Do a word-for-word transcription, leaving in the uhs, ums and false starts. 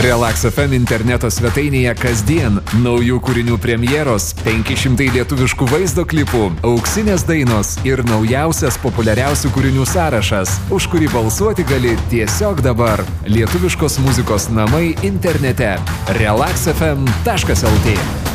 Relax F M interneto svetainėje kasdien naujų kūrinių premjeros, penki šimtai lietuviškų vaizdo klipų, auksinės dainos ir naujausias populiariausių kūrinių sąrašas, už kurį balsuoti gali tiesiog dabar. Lietuviškos muzikos namai internete. relax f m taškas l t